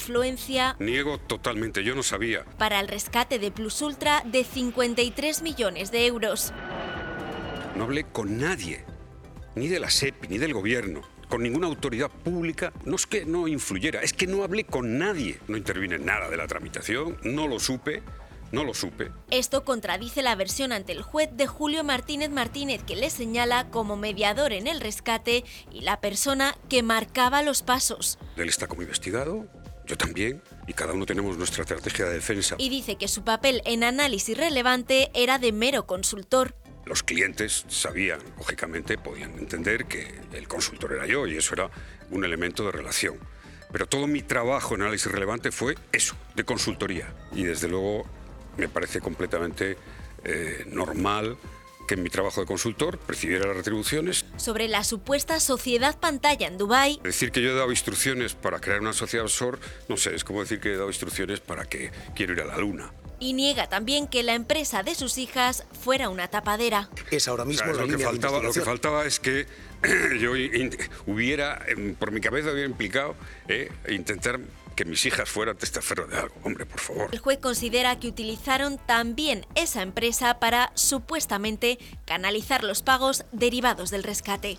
influencia. Niego totalmente, yo no sabía. Para el rescate de Plus Ultra de 53 millones de euros. No hablé con nadie, ni de la SEPI, ni del gobierno, con ninguna autoridad pública. No es que no influyera, es que no hablé con nadie. No intervine en nada de la tramitación, no lo supe. Esto contradice la versión ante el juez de Julio Martínez Martínez, que le señala como mediador en el rescate y la persona que marcaba los pasos. Él está como investigado, yo también, y cada uno tenemos nuestra estrategia de defensa. Y dice que su papel en análisis relevante era de mero consultor. Los clientes sabían, lógicamente, podían entender que el consultor era yo y eso era un elemento de relación. Pero todo mi trabajo en análisis relevante fue eso, de consultoría. Y desde luego me parece completamente normal que en mi trabajo de consultor percibiera las retribuciones. Sobre la supuesta sociedad pantalla en Dubái. Decir que yo he dado instrucciones para crear una sociedad offshore, no sé, es como decir que he dado instrucciones para que quiero ir a la luna. Y niega también que la empresa de sus hijas fuera una tapadera. Es ahora mismo la línea de investigación. Lo que faltaba es que yo hubiera, por mi cabeza hubiera implicado intentar que mis hijas fueran testaferro de algo. Hombre, por favor. El juez considera que utilizaron también esa empresa para, supuestamente, canalizar los pagos derivados del rescate.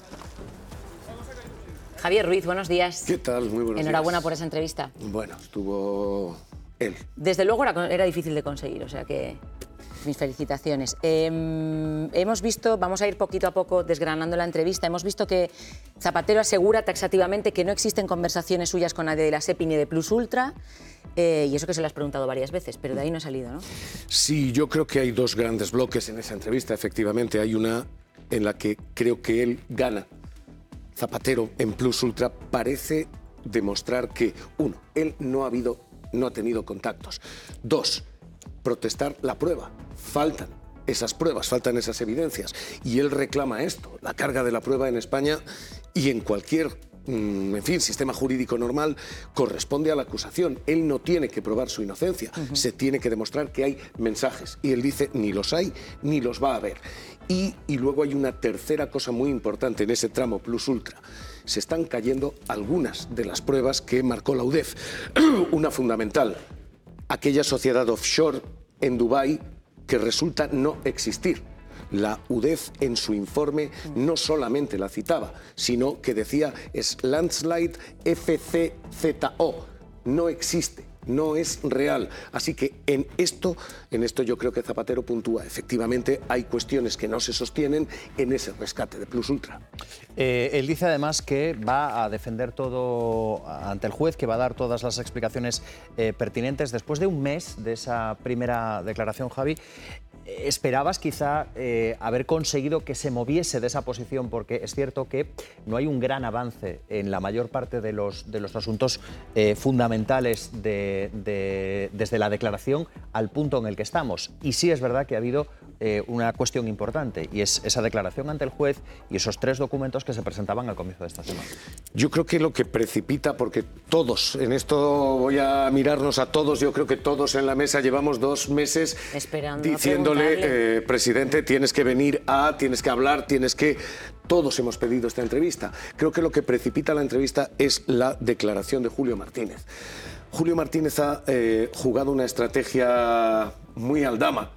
Javier Ruiz, buenos días. ¿Qué tal? Muy buenos días. Enhorabuena por esa entrevista. Bueno, estuvo él. Desde luego era difícil de conseguir, o sea que mis felicitaciones. Hemos visto, vamos a ir poquito a poco desgranando la entrevista, hemos visto que Zapatero asegura taxativamente que no existen conversaciones suyas con nadie de la SEPI ni de Plus Ultra, y eso que se lo has preguntado varias veces, pero de ahí no ha salido, ¿no? Sí, yo creo que hay dos grandes bloques en esa entrevista, efectivamente. Hay una en la que creo que él gana. Zapatero en Plus Ultra parece demostrar que, uno, él no ha tenido contactos. Dos, protestar la prueba. Faltan esas pruebas, faltan esas evidencias. Y él reclama esto, la carga de la prueba en España y en cualquier, sistema jurídico normal, corresponde a la acusación. Él no tiene que probar su inocencia, se tiene que demostrar que hay mensajes. Y él dice, ni los hay, ni los va a haber. Y luego hay una tercera cosa muy importante en ese tramo Plus Ultra. Se están cayendo algunas de las pruebas que marcó la UDEF. Una fundamental, aquella sociedad offshore en Dubái que resulta no existir. La UDEF en su informe no solamente la citaba, sino que decía es Landslide FCZO, no existe. No es real. Así que en esto yo creo que Zapatero puntúa. Efectivamente, hay cuestiones que no se sostienen en ese rescate de Plus Ultra. Él dice además que va a defender todo ante el juez, que va a dar todas las explicaciones pertinentes. Después de un mes de esa primera declaración, Javi, ¿esperabas quizá haber conseguido que se moviese de esa posición? Porque es cierto que no hay un gran avance en la mayor parte de los asuntos fundamentales desde la declaración al punto en el que estamos. Y sí es verdad que ha habido una cuestión importante, y es esa declaración ante el juez y esos 3 documentos que se presentaban al comienzo de esta semana. Yo creo que lo que precipita, porque todos, en esto voy a mirarnos a todos, yo creo que todos en la mesa llevamos 2 meses diciéndole, presidente, tienes que venir tienes que hablar, Todos hemos pedido esta entrevista. Creo que lo que precipita la entrevista es la declaración de Julio Martínez. Julio Martínez ha jugado una estrategia muy aldama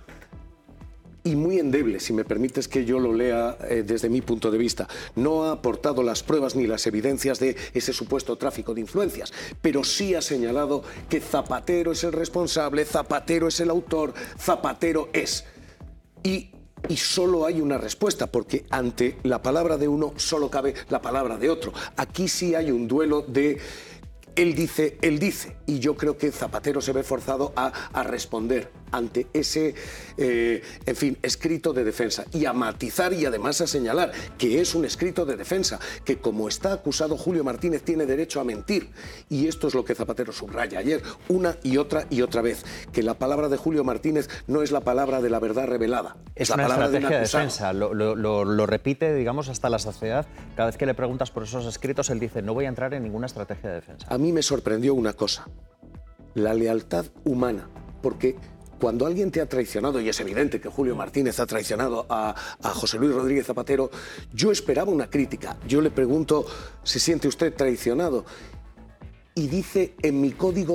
y muy endeble, si me permites que yo lo lea desde mi punto de vista. No ha aportado las pruebas ni las evidencias de ese supuesto tráfico de influencias, pero sí ha señalado que Zapatero es el responsable, Zapatero es el autor, Zapatero es. Y solo hay una respuesta, porque ante la palabra de uno solo cabe la palabra de otro. Aquí sí hay un duelo de él dice, y yo creo que Zapatero se ve forzado a responder ante ese, escrito de defensa, y a matizar y además a señalar que es un escrito de defensa, que como está acusado Julio Martínez tiene derecho a mentir, y esto es lo que Zapatero subraya ayer una y otra vez, que la palabra de Julio Martínez no es la palabra de la verdad revelada, es la una palabra estrategia de defensa, lo repite, digamos, hasta la saciedad. Cada vez que le preguntas por esos escritos, él dice, no voy a entrar en ninguna estrategia de defensa. A mí me sorprendió una cosa, la lealtad humana, porque cuando alguien te ha traicionado, y es evidente que Julio Martínez ha traicionado a José Luis Rodríguez Zapatero, yo esperaba una crítica. Yo le pregunto, ¿se siente usted traicionado? Y dice, en mi código